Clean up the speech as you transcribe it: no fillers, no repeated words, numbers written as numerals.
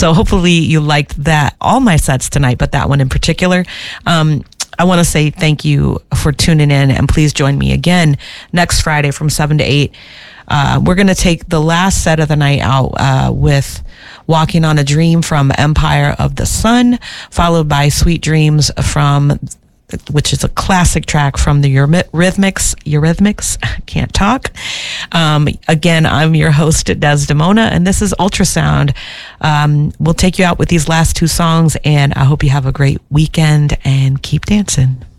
So hopefully you liked that, all my sets tonight, but that one in particular. I want to say thank you for tuning in, and please join me again next Friday from 7 to 8. We're going to take the last set of the night out with Walking on a Dream from Empire of the Sun, followed by Sweet Dreams which is a classic track from the Eurythmics. Can't talk. Again, I'm your host, Desdemona, and this is Ultrasound. We'll take you out with these last two songs, and I hope you have a great weekend and keep dancing.